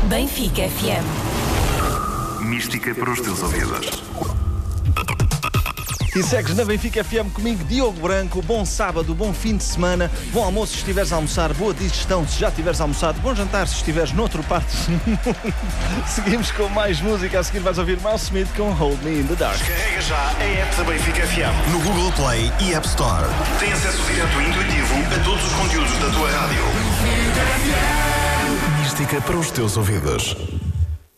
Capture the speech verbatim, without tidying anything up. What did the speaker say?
Benfica F M. Mística para os teus ouvidos. E segues na Benfica F M comigo, Diogo Branco. Bom sábado, bom fim de semana, bom almoço se estiveres a almoçar, boa digestão se já tiveres almoçado, bom jantar se estiveres noutro parte do mundo. Seguimos com mais música. A seguir vais ouvir Miles Smith com Hold Me in the Dark. Carrega já a app da Benfica F M no Google Play e App Store. Tem acesso direto e intuitivo a todos os conteúdos da tua rádio. Mística para os teus ouvidos.